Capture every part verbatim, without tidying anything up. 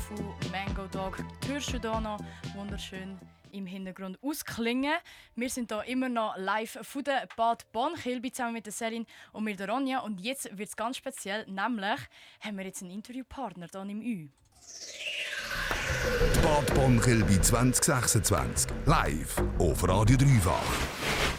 von Mango Dog. Die hörst du hier noch wunderschön im Hintergrund ausklingen. Wir sind hier immer noch live von der Bad Bonn-Kilby zusammen mit der Celine und mir der Ronja. Und jetzt wird es ganz speziell, nämlich haben wir jetzt einen Interviewpartner hier im Ü. Bad Bonn-Kilby zwanzig sechsundzwanzig, live auf Radio dreifach.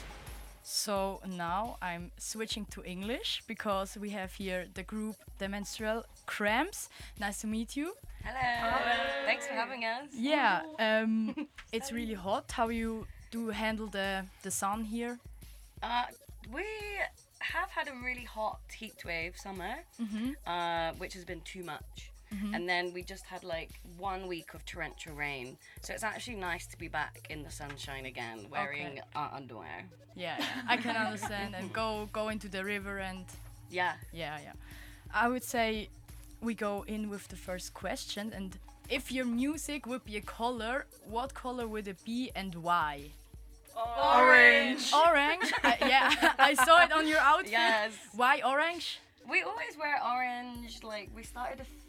So now I'm switching to English because we have here the group The Menstrual Cramps. Nice to meet you. Hello. Hello. Thanks for having us. Yeah, um, it's really hot. How you do handle the, the sun here? Uh, we have had a really hot heat wave summer, Mm-hmm. uh, which has been too much. Mm-hmm. And then we just had like one week of torrential rain. So it's actually nice to be back in the sunshine again, wearing Okay. our underwear. Yeah, yeah, I can understand. And go go into the river and Yeah. yeah, yeah. I would say we go in with the first question. And if your music would be a color, what color would it be and why? Orange. Orange? I, yeah, I saw it on your outfit. Yes. Why orange? We always wear orange. Like we started a f-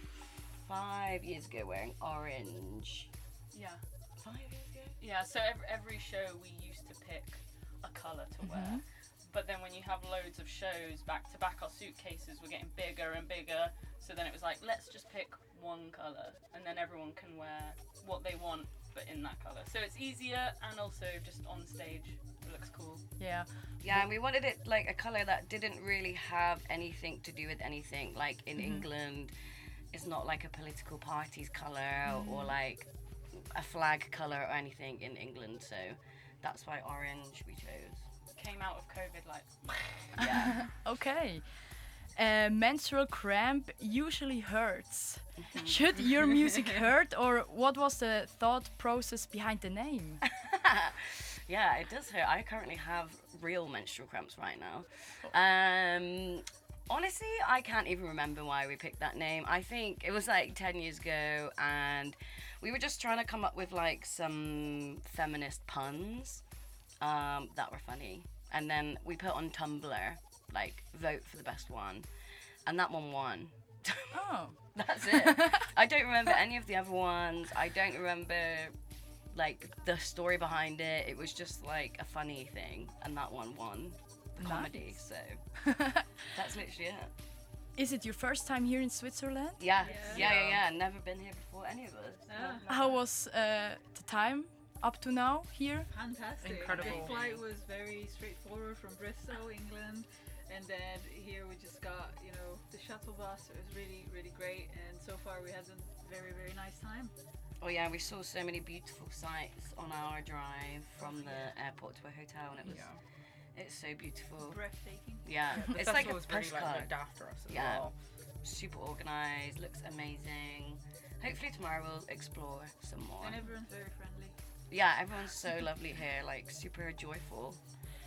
five years ago wearing orange. Yeah. Five years ago? Yeah, so every, every show we used to pick a colour to wear. But then when you have loads of shows back to back, our suitcases were getting bigger and bigger. So then it was like, let's just pick one colour and then everyone can wear what they want but in that colour. So it's easier and also just on stage it looks cool. Yeah. Yeah, and we wanted it like a colour that didn't really have anything to do with anything. Like in England, it's not like a political party's colour or like a flag colour or anything in England. So that's why orange we chose. Came out of COVID like, Yeah. Okay. Uh, menstrual cramp usually hurts. Should your music hurt, or what was the thought process behind the name? Yeah, it does hurt. I currently have real menstrual cramps right now. Um, honestly, I can't even remember why we picked that name. I think it was like ten years ago, and we were just trying to come up with like some feminist puns um, that were funny. And then we put on Tumblr, like, vote for the best one. And that one won. Oh. That's it. I don't remember any of the other ones. I don't remember like the story behind it. It was just like a funny thing, and that one won the comedy. Nice. So that's literally it. Is it your first time here in Switzerland? Yeah, Yeah. yeah, yeah, yeah. Never been here before, any of us. yeah. How was uh, the time up to now here? Fantastic. Incredible. The flight was very straightforward from Bristol, England, and then here we just got, you know, the shuttle bus. It was really, really great, and so far we had a very, very nice time. Oh yeah, we saw so many beautiful sights on our drive from the airport to a hotel, and it was it's so beautiful. Breathtaking. Yeah, The it's like a festival was really like postcard. looked after us as Yeah. well. Super organized, looks amazing. Hopefully tomorrow we'll explore some more. And everyone's very friendly. Yeah, everyone's so lovely here, like super joyful.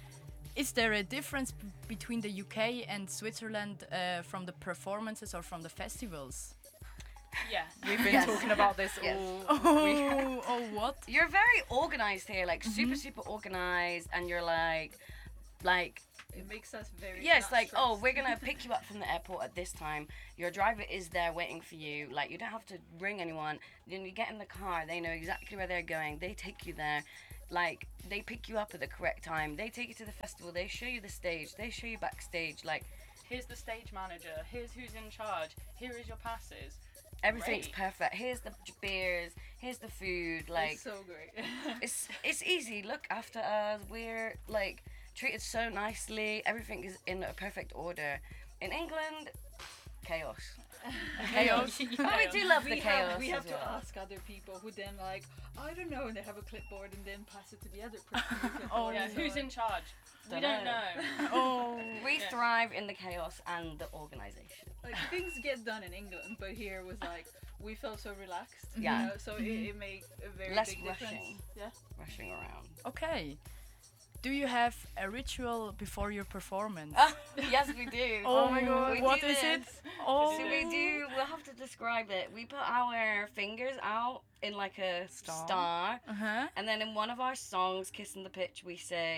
Is there a difference b- between the U K and Switzerland uh, from the performances or from the festivals? Yeah. We've been Yes. talking about this Yes. all Oh, oh, what? You're very organized here, like super, super organized, and you're like, like, It makes us very. yes, not like, oh, stressed. we're gonna pick you up from the airport at this time. Your driver is there waiting for you. Like, you don't have to ring anyone. Then you get in the car, they know exactly where they're going. They take you there. Like, they pick you up at the correct time. They take you to the festival. They show you the stage. They show you backstage. Like, Here's the stage manager, here's who's in charge, here is your passes. everything's Great. perfect. Here's the beers. Here's the food. Like, It's so great. it's it's easy. Look after us. We're like treated so nicely. Everything is in a perfect order. In England, chaos. Chaos. But we do love the we chaos. have, we have as to well. ask other people who then like, I don't know, and they have a clipboard and then pass it to the other person. who can Oh, order. Yeah, So, who's in charge? We Dunno. don't know. Oh. We Yeah. thrive in the chaos and the organization. like things get done in England, but here was like we felt so relaxed. Yeah. You know, so it, it made a very Less big rushing. difference. Yeah. Rushing around. Okay. Do you have a ritual before your performance? Ah, yes, we do. Oh my God, We what do is it? this. Oh. So we do. We'll have to describe it. We put our fingers out in like a Star. star. Uh-huh. And then in one of our songs, Kissing the Pitch, we say,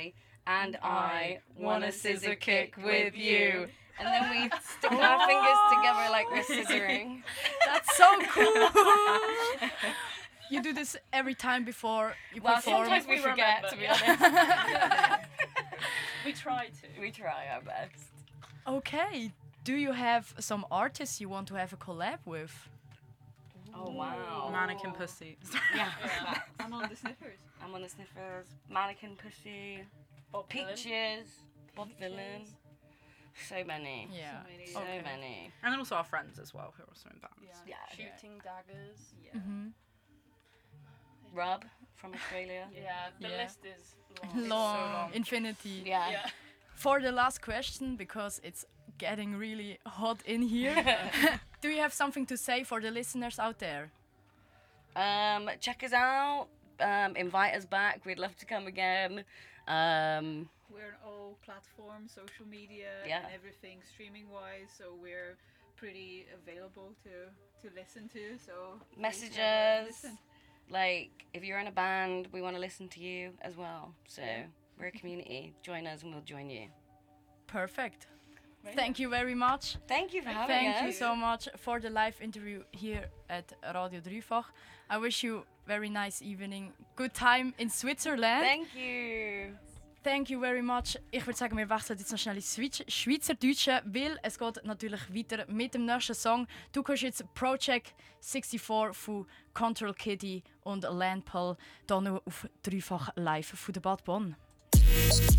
And I want a scissor kick with you. And then we stick our fingers together like we're scissoring. That's so cool. You do this every time before you Well, perform. sometimes we We forget, remember, to be yeah. honest. We try to. We try our best. Okay. Do you have some artists you want to have a collab with? Oh, wow. Mannequin pussy. Yeah. Yeah. I'm on the sniffers. I'm on the Sniffers, Mannequin Pussy, Bob Dylan. Peaches, Bob Dylan. So many. Yeah. So many. So Okay. many. And then also our friends as well, who are also in bands. Yeah. Yeah. Shooting daggers. Yeah. Hmm. Rub from Australia. Yeah, the Yeah. list is long. Long, long. infinity. Yeah. Yeah. For the last question, because it's getting really hot in here, do you have something to say for the listeners out there? Um, check us out. Um, invite us back. We'd love to come again. Um, We're on all platforms, social media, Yeah. and everything streaming wise. So we're pretty available to to listen to. So please Message have a us. listen. like, if you're in a band, we want to listen to you as well. So we're a community. Join us and we'll join you. Perfect. Thank you very much. Thank you for having Thank us. you so much for the live interview here at Radio Driefach. I wish you very nice evening. Good time in Switzerland. Thank you. Thank you very much. Ich würde sagen, wir wechseln jetzt noch schnell ins Schweiz- Schweizerdeutsche, weil es geht natürlich weiter mit dem nächsten Song. Du kannst jetzt Project vierundsiebzig von Control Kitty und Landpal hier noch auf Dreifach live von der Bad Bonn.